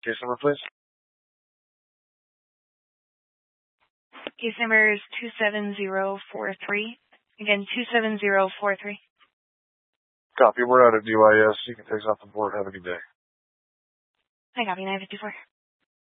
Case number, please. Case number is 27043. Again, 27043. Copy. We're out of UIS. You can take us off the board. Have a good day. I copy 954.